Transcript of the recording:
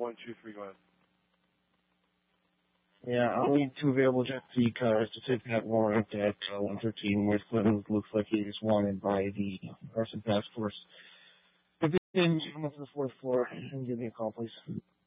123, go ahead. Yeah, I'll need two available Jet C cars to take that warrant at 113 West Clinton. Looks like he is wanted by the arson task force. If it's in the fourth floor, and give me a call, please.